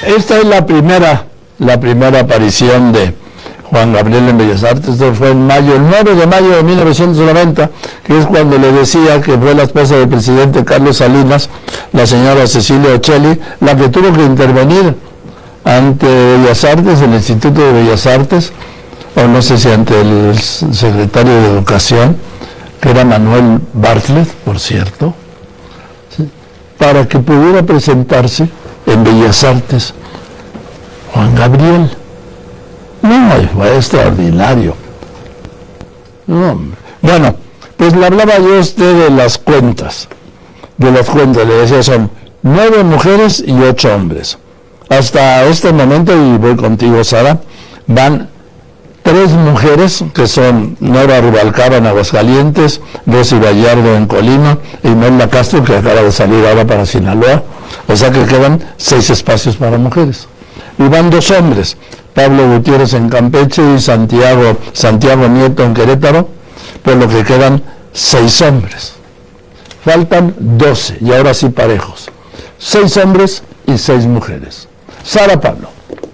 esta es la primera aparición de Juan Gabriel en Bellas Artes. Esto fue en mayo, el 9 de mayo de 1990, que es cuando le decía que fue la esposa del presidente Carlos Salinas, la señora Cecilia Ocelli, la que tuvo que intervenir ante Bellas Artes, el Instituto de Bellas Artes, o no sé si ante el secretario de Educación, que era Manuel Bartlett, por cierto, ¿sí?, para que pudiera presentarse en Bellas Artes Juan Gabriel. No, fue extraordinario. No, bueno, pues le hablaba yo a usted de las cuentas, le decía, son 9 mujeres y 8 hombres. Hasta este momento, y voy contigo, Sara, van 3 mujeres, que son Nora Rubalcaba en Aguascalientes, Rosy Gallardo en Colima, y Imelda Castro, que acaba de salir ahora para Sinaloa, o sea que quedan 6 espacios para mujeres. Y van 2 hombres, Pablo Gutiérrez en Campeche y Santiago Nieto en Querétaro, por lo que quedan 6 hombres. Faltan 12, y ahora sí parejos. 6 hombres y 6 mujeres. Sara Pablo.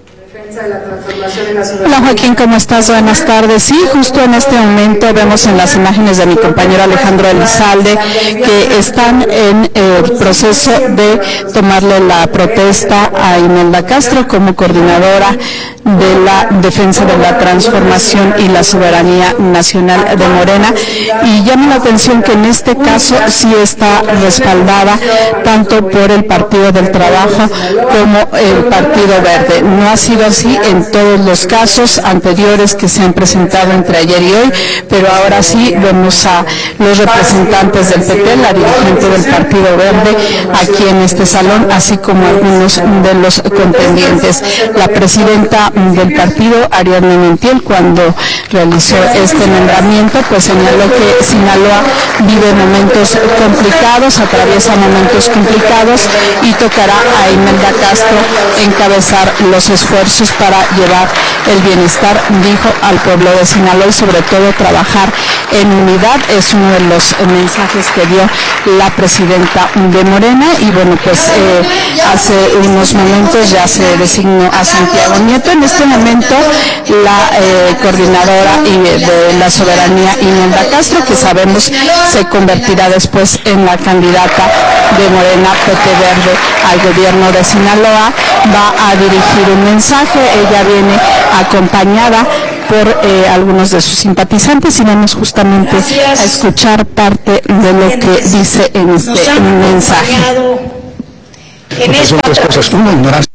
Hola Joaquín, ¿cómo estás? Buenas tardes. Sí, justo en este momento vemos en las imágenes de mi compañero Alejandro Elizalde que están en el proceso de tomarle la protesta a Imelda Castro como coordinadora de la defensa de la transformación y la soberanía nacional de Morena, y llama la atención que en este caso sí está respaldada tanto por el Partido del Trabajo como el Partido Verde. No ha sido así en todos los casos anteriores que se han presentado entre ayer y hoy, pero ahora sí vemos a los representantes del PP, la dirigente del Partido Verde aquí en este salón, así como algunos de los contendientes. La presidenta del partido, Ariadne Montiel, cuando realizó este nombramiento, pues señaló que Sinaloa vive momentos complicados, atraviesa momentos complicados, y tocará a Imelda Castro encabezar los esfuerzos para llevar el bienestar, dijo, al pueblo de Sinaloa, y sobre todo trabajar en unidad. Es uno de los mensajes que dio la presidenta de Morena. Y bueno, pues hace unos momentos ya se designó a Santiago Nieto. En este momento la coordinadora de la soberanía, Imelda Castro, que sabemos se convertirá después en la candidata de Morena PT Verde al gobierno de Sinaloa, va a dirigir un mensaje. Ella viene acompañada por algunos de sus simpatizantes, y vamos justamente a escuchar parte de lo que dice en este mensaje. Son 3 cosas. Uno, ignorancia.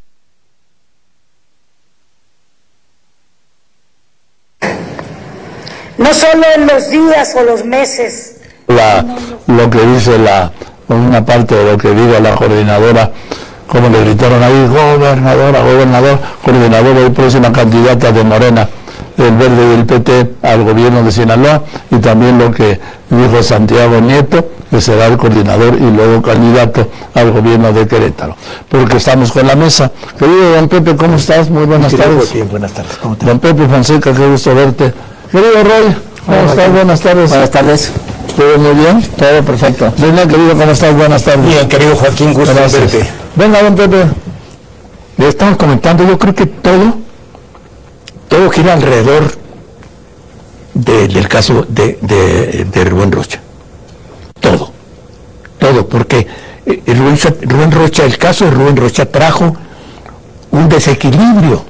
No solo en los días o los meses. Lo que dice una parte de lo que diga la coordinadora, como le gritaron ahí, gobernador, coordinadora y próxima candidata de Morena, del Verde y del PT al gobierno de Sinaloa, y también lo que dijo Santiago Nieto, que será el coordinador y luego candidato al gobierno de Querétaro. Porque estamos con la mesa. Querido don Pepe, ¿cómo estás? Muy buenas tardes. Bien, buenas tardes. ¿Cómo te Don Pepe Fonseca, qué gusto verte. Querido Roy, ¿cómo estás? Buenas tardes. Buenas tardes. ¿Todo muy bien? Todo perfecto. Venga, querido, ¿cómo estás? Buenas tardes. Bien, querido Joaquín, gusto verte. Venga, don Pepe. Le estamos comentando, yo creo que todo gira alrededor del caso de Rubén Rocha. Todo, porque Rubén Rocha, el caso de Rubén Rocha trajo un desequilibrio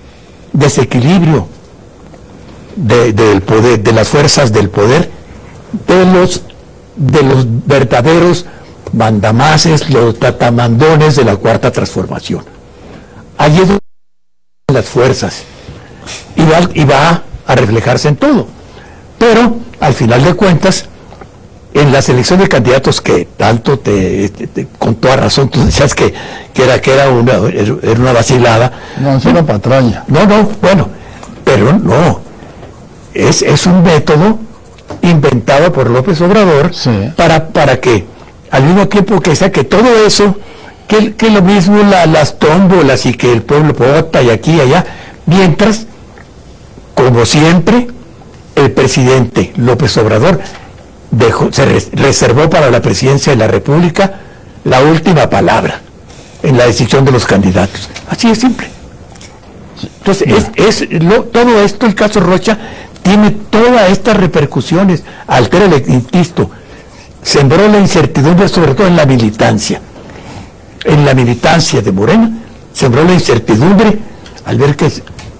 del poder, de las fuerzas del poder, de los verdaderos mandamases, los tatamandones de la Cuarta Transformación. Allí es donde las fuerzas, y va a reflejarse en todo. Pero al final de cuentas, en la selección de candidatos, que tanto con toda razón tú decías que era una vacilada. No, es una patraña. Bueno, pero no. Es un método inventado por López Obrador, sí, para que al mismo tiempo que sea que todo eso, que lo mismo las tómbolas y que el pueblo vota y aquí y allá, mientras, como siempre, el presidente López Obrador reservó para la presidencia de la República la última palabra. en la decisión de los candidatos. Así de simple. Entonces, todo esto, el caso Rocha, tiene todas estas repercusiones. Altera, insisto, sembró la incertidumbre, sobre todo en la militancia. En la militancia de Morena, sembró la incertidumbre al ver que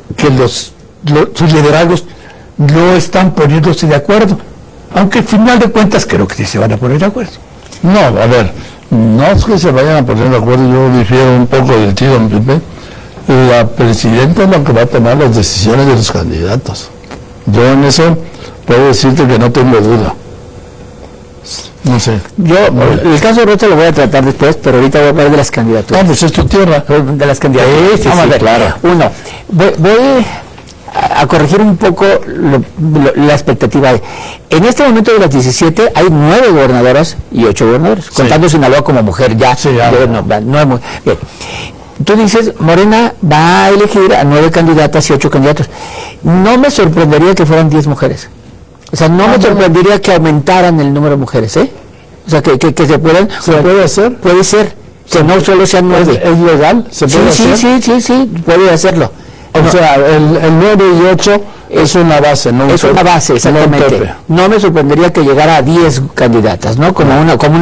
sus liderazgos no están poniéndose de acuerdo. Aunque al final de cuentas creo que sí se van a poner de acuerdo. No, a ver, no es que se vayan a poner de acuerdo, yo difiero un poco del tío don Pepe. La presidenta es la que va a tomar las decisiones de los candidatos. Yo en eso puedo decirte que no tengo duda. No sé. Yo, el caso Rocha lo voy a tratar después, pero ahorita voy a hablar de las candidaturas. No, pues es tu tierra. De las candidaturas. Sí, Vamos a ver. claro. Uno, voy a corregir un poco la expectativa. En este momento de las 17 hay 9 gobernadoras y 8 gobernadores, contando Sinaloa como mujer ya. Sí, ya. No es muy bien. Tú dices, Morena va a elegir a 9 candidatas y 8 candidatos. No me sorprendería que fueran 10 mujeres. O sea, no me sorprendería que aumentaran el número de mujeres, ¿eh? O sea, que se puedan... ¿Se puede hacer? Puede ser, que no solo sean 9. ¿Es legal? ¿Se puede hacer? Sí, puede hacerlo. O sea, el 9 y 8 es una base, ¿no? Es una base, exactamente. No me sorprendería que llegara a 10 candidatas, ¿no? Como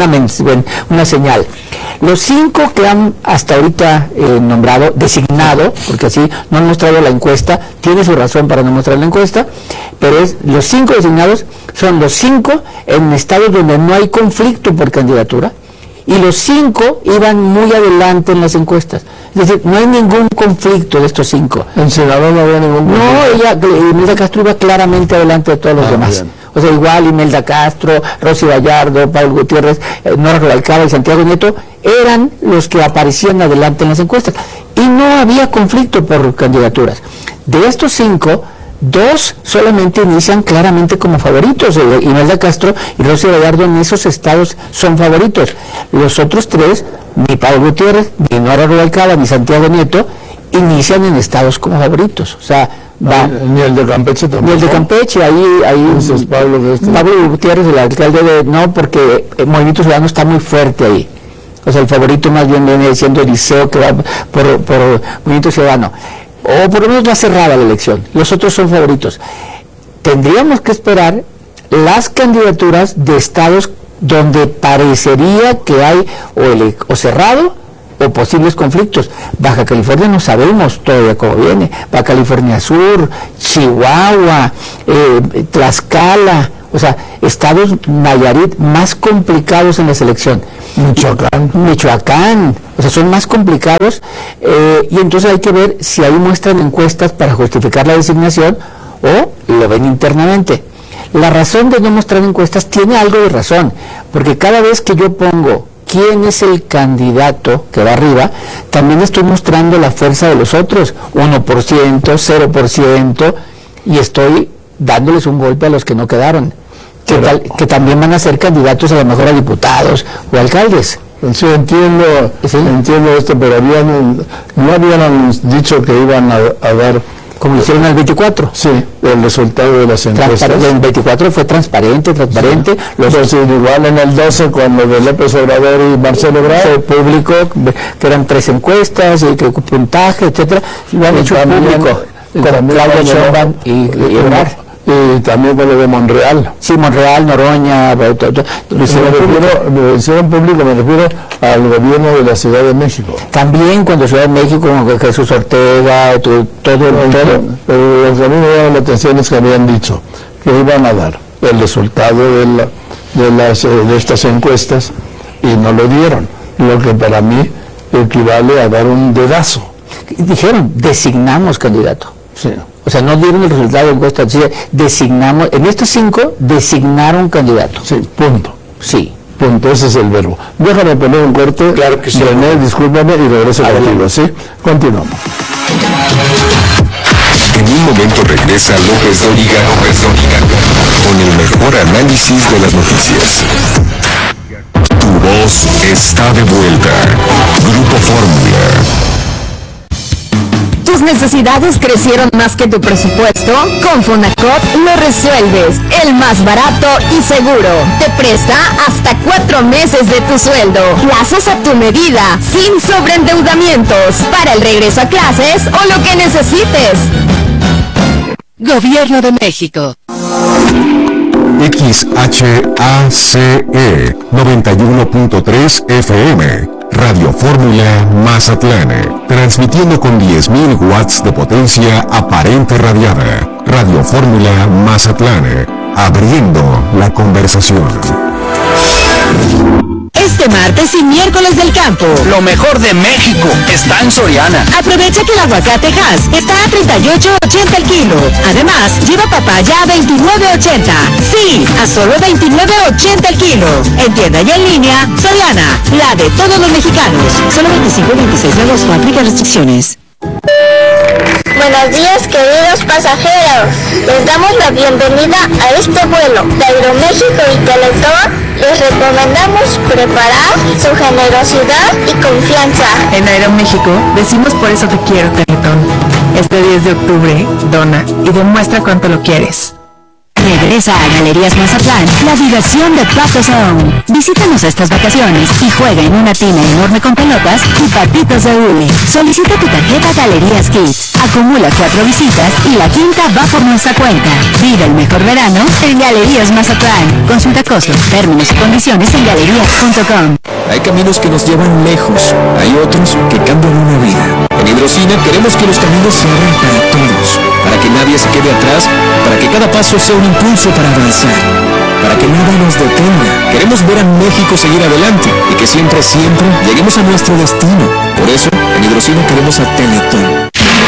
una señal. Los 5 que han hasta ahorita nombrado, designado, porque así no han mostrado la encuesta, tiene su razón para no mostrar la encuesta, pero los 5 designados son los 5 en estados donde no hay conflicto por candidatura, y los 5 iban muy adelante en las encuestas. Es decir, no hay ningún conflicto de estos 5. En Senador no había ningún conflicto. No, Imelda Castro iba claramente adelante de todos los demás. Bien. O sea, igual Imelda Castro, Rosy Gallardo, Pablo Gutiérrez, Nora Rubalcaba y Santiago Nieto eran los que aparecían adelante en las encuestas. Y no había conflicto por candidaturas. De estos 5, 2 solamente inician claramente como favoritos. Imelda Castro y Rosy Gallardo en esos estados son favoritos. Los otros 3, ni Pablo Gutiérrez, ni Nora Rubalcaba, ni Santiago Nieto, inician en estados como favoritos. O sea, ni el de Campeche tampoco. Ni el de Campeche, ahí Dices Pablo Gutiérrez, el alcalde no, porque el Movimiento Ciudadano está muy fuerte ahí. O sea, el favorito más bien viene siendo Eliseo, que va por Movimiento Ciudadano. O por lo menos va cerrada la elección. Los otros son favoritos. Tendríamos que esperar las candidaturas de estados donde parecería que hay o cerrado o posibles conflictos. Baja California no sabemos todavía cómo viene. Baja California Sur, Chihuahua, Tlaxcala, o sea, estados Nayarit más complicados en la selección. Michoacán, o sea, son más complicados, y entonces hay que ver si ahí muestran encuestas para justificar la designación o lo ven internamente. La razón de no mostrar encuestas tiene algo de razón, porque cada vez que yo pongo quién es el candidato que va arriba, también estoy mostrando la fuerza de los otros, 1%, 0%, y estoy dándoles un golpe a los que no quedaron, que también van a ser candidatos a lo mejor a diputados o alcaldes. Sí, entiendo esto, pero no habían dicho que iban a dar... Como hicieron el 24. Sí, el resultado de las encuestas. El 24 fue transparente. Sí. Entonces, igual en el 12, cuando de López Obrador y Marcelo Ebrard, fue público, que eran 3 encuestas, y que puntaje, etcétera, lo han hecho público, con Claudia Sheinbaum y Ebrard. Y también con lo de Monreal. Sí, Monreal, Noroña, lo hicieron público, me refiero al gobierno de la Ciudad de México. También cuando Ciudad de México, con Jesús Ortega, todo. Pero lo que a mí me llama la atención es que habían dicho que iban a dar el resultado de estas encuestas y no lo dieron, lo que para mí equivale a dar un dedazo. Dijeron, designamos candidato. Sí. O sea, no dieron el resultado de encuesta, designamos, en estos 5 designaron candidato. Sí, punto. Sí. Punto, ese es el verbo. Déjame poner un corte. Claro que sí. René, discúlpame y regreso contigo, ¿sí? Continuamos. En un momento regresa López Dóriga con el mejor análisis de las noticias. Tu voz está de vuelta. Grupo Fórmula. Tus necesidades crecieron más que tu presupuesto? Con Fonacot lo resuelves. El más barato y seguro. Te presta hasta 4 meses de tu sueldo. Plazos a tu medida, sin sobreendeudamientos. Para el regreso a clases o lo que necesites. Gobierno de México. XHACE 91.3 FM, Radio Fórmula Mazatlán, transmitiendo con 10.000 watts de potencia aparente radiada. Radio Fórmula Mazatlán, abriendo la conversación. Este martes y miércoles del campo. Lo mejor de México está en Soriana. Aprovecha que el aguacate Hass está a $38.80 el kilo. Además, lleva papaya a $29.80. Sí, a solo $29.80 el kilo. En tienda y en línea, Soriana, la de todos los mexicanos. Solo 25 y 26 de agosto, aplica restricciones. Buenos días, queridos pasajeros. Les damos la bienvenida a este vuelo de Aeroméxico y Teletón. Les recomendamos preparar su generosidad y confianza. En Aeroméxico decimos por eso te quiero, Teletón. Este 10 de octubre, dona y demuestra cuánto lo quieres. Regresa a Galerías Mazatlán, la diversión de Pato Zone. Visítanos estas vacaciones y juega en una tina enorme con pelotas y patitos de hule. Solicita tu tarjeta Galerías Kids. Acumula 4 visitas y la quinta va por nuestra cuenta. Vive el mejor verano en Galerías Mazatlán. Consulta costos, términos y condiciones en galerías.com. Hay caminos que nos llevan lejos, hay otros que cambian una vida. En Hidrocina queremos que los caminos se abran para todos, para que nadie se quede atrás, para que cada paso sea un impulso para avanzar, para que nada nos detenga. Queremos ver a México seguir adelante y que siempre lleguemos a nuestro destino. Por eso, en Hidrocina queremos a Teletón.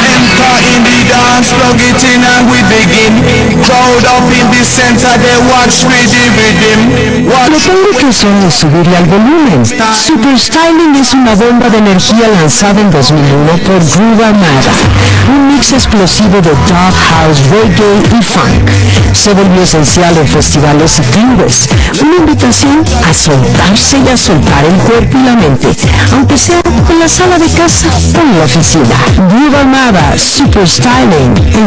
Lo tengo que usar de subirle al volumen. Super Styling es una bomba de energía lanzada en 2001 por Groove Armada. Un mix explosivo de dub house, reggae y funk. Se volvió esencial en festivales y clubes. Una invitación a soltarse y a soltar el cuerpo y la mente, aunque sea en la sala de casa o en la oficina. Groove Armada, Super Styling.